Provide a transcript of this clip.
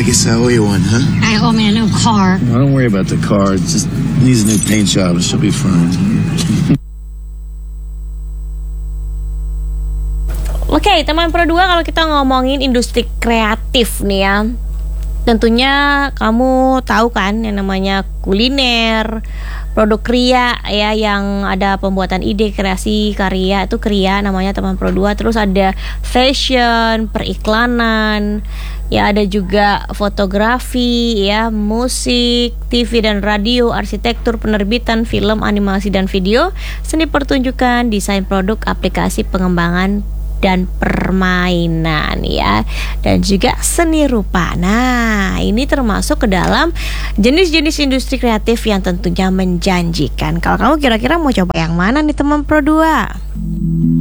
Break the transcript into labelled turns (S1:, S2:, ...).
S1: I guess I owe you one, huh?
S2: I owe me a new car.
S1: Well, don't worry about the car. It just needs a new paint job. She'll be fine.
S3: Oke, teman Pro 2, kalau kita ngomongin industri kreatif nih ya, tentunya kamu tahu kan yang namanya kuliner, produk kria ya, yang ada pembuatan ide, kreasi, karya, itu kria namanya teman Pro 2. Terus ada fashion, periklanan, ya ada juga fotografi ya, musik, TV dan radio, arsitektur, penerbitan, film, animasi dan video, seni pertunjukan, desain produk, aplikasi pengembangan dan permainan ya, dan juga seni rupa. Nah, ini termasuk ke dalam jenis-jenis industri kreatif yang tentunya menjanjikan. Kalau kamu kira-kira mau coba yang mana nih teman Pro 2?